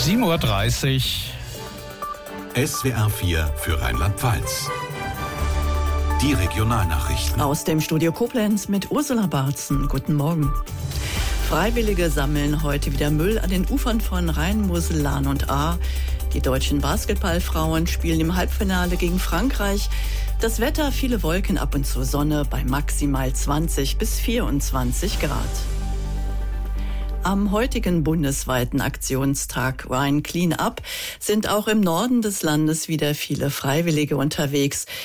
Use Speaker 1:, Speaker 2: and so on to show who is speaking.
Speaker 1: 7:30 Uhr.
Speaker 2: SWR 4 für Rheinland-Pfalz. Die Regionalnachrichten.
Speaker 3: Aus dem Studio Koblenz mit Ursula Barzen. Guten Morgen. Freiwillige sammeln heute wieder Müll an den Ufern von Rhein, Mosel, Lahn und Ahr. Die deutschen Basketballfrauen spielen im Halbfinale gegen Frankreich. Das Wetter, viele Wolken, ab und zu Sonne bei maximal 20 bis 24 Grad. Am heutigen bundesweiten Aktionstag Rhein Clean Up sind auch im Norden des Landes wieder viele Freiwillige unterwegs.